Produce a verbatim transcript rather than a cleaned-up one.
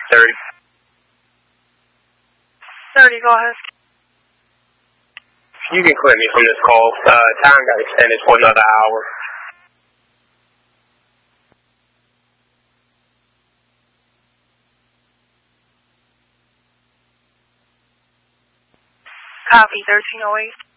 thirty. thirty, go ahead. You can clear me from this call. Uh, time got extended for another hour. Copy, thirteen oh eight.